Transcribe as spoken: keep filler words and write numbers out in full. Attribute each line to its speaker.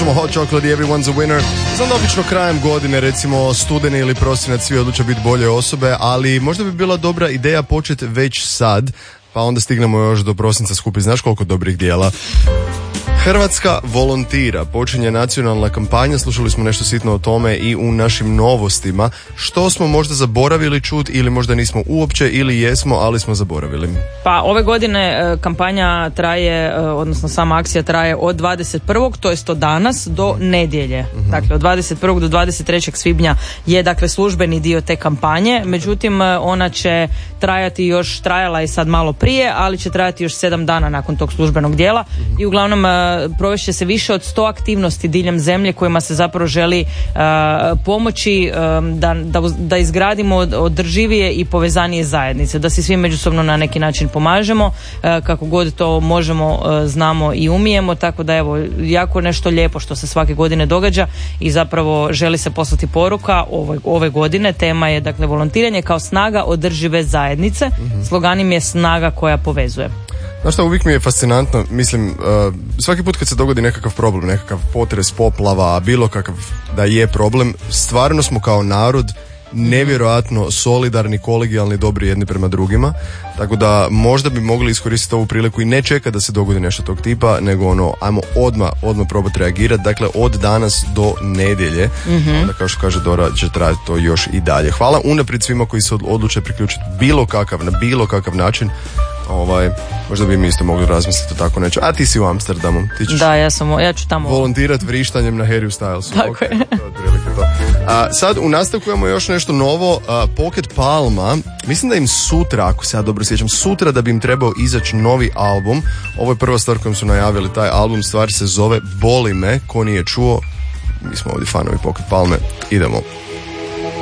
Speaker 1: Slušamo Hot Chocolate, Everyone's a Winner. Znam da obično krajem godine, recimo studeni ili prosinac, svi odluče biti bolje osobe, ali možda bi bila dobra ideja početi već sad, pa onda stignemo još do prosinca skupiti. Znaš koliko dobrih dijela? Hrvatska volontira, počinje nacionalna kampanja, slušali smo nešto sitno o tome i u našim novostima. Što smo možda zaboravili čut ili možda nismo uopće ili jesmo, ali smo zaboravili?
Speaker 2: Pa ove godine kampanja traje, odnosno sama akcija traje od dvadeset prvog to jest od danas do nedjelje. Mm-hmm. Dakle od dvadeset prvog do dvadeset trećeg svibnja je dakle službeni dio te kampanje, međutim ona će trajati još, trajala je sad malo prije, ali će trajati još sedam dana nakon tog službenog dijela. Mm-hmm. I uglavnom provešće se više od sto aktivnosti diljem zemlje kojima se zapravo želi uh, pomoći um, da, da, da izgradimo održivije i povezanije zajednice, da si svi međusobno na neki način pomažemo, uh, kako god to možemo, uh, znamo i umijemo, tako da evo, jako nešto lijepo što se svake godine događa i zapravo želi se poslati poruka ove, ove godine. Tema je dakle volontiranje kao snaga održive zajednice. Mm-hmm. Slogan im je snaga koja povezuje.
Speaker 1: Znaš šta, uvijek mi je fascinantno, mislim, uh, svaki put kad se dogodi nekakav problem, nekakav potres, poplava, bilo kakav da je problem, stvarno smo kao narod nevjerojatno solidarni, kolegijalni, dobri jedni prema drugima, tako da možda bi mogli iskoristiti ovu priliku i ne čekati da se dogodi nešto tog tipa, nego ono, ajmo odmah, odmah probati reagirati, dakle od danas do nedjelje, mm-hmm. onda kao što kaže Dora, će trajati to još i dalje. Hvala unaprijed svima koji se odluče priključiti bilo kakav, na bilo kakav način. Ovaj, možda bi mi isto mogli razmisliti o tako neću. A ti si u Amsterdamu. Ti ćeš
Speaker 2: da, ja, sam, ja ću tamo
Speaker 1: volontirati vrištanjem na Harry Stylesu.
Speaker 2: Tako
Speaker 1: okay,
Speaker 2: je.
Speaker 1: To, to. A, sad u nastavku imamo još nešto novo. A, Pocket Palma, mislim da im sutra, ako se ja dobro sjećam, sutra da bi im trebao izaći novi album. Ovo je prva stvar kojom su najavili taj album. Stvar se zove Boli me, ko nije čuo. Mi smo ovdje fanovi Pocket Palme. Idemo.